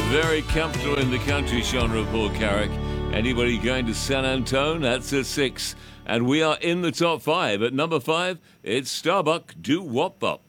Very comfortable in the country genre, Paul Carrick. Anybody going to San Antone? That's a 6. And we are in the top 5. At number 5, it's Starbuck Doo Wop Bop.